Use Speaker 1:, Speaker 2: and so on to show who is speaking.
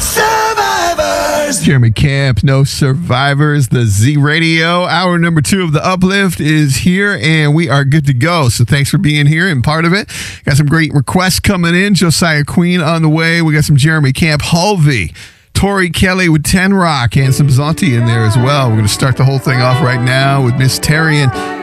Speaker 1: Survivors.
Speaker 2: Jeremy Camp, No Survivors, the Z Radio. Hour number 2 of the Uplift is here, and we are good to go. So thanks for being here and part of it. Got some great requests coming in. Josiah Queen on the way. We got some Jeremy Camp, Hulvey, Tori Kelly with 10 Rock, and some Zonti in there as well. We're going to start the whole thing off right now with Miss Terrian